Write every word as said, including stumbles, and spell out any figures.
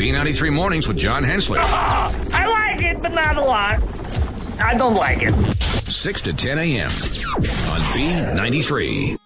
B ninety-three Mornings with John Hensley. Oh, I like it, but not a lot. I don't like it. six to ten a.m. on B ninety-three.